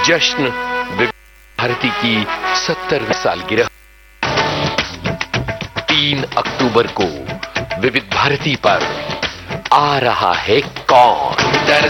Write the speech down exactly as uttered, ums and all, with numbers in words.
जश्न विविध भारती की सत्तरवीं सालगिरह तीन अक्टूबर को विविध भारती पर आ रहा है कौन।